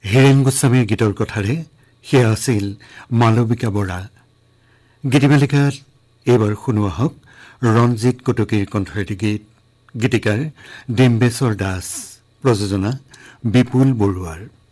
হীৰেন গোস্বামীৰ গীতৰ কথাৰে সেয়া আছিল মালবিকা বৰা। গীতিমালিকাত এইবাৰ শুনোৱা হওক ৰঞ্জিত কটকীৰ কণ্ঠেৰে গীত, গীতিকাৰ ডিম্বেশ্বৰ দাস, প্ৰযোজনা বিপুল বৰুৱাৰ।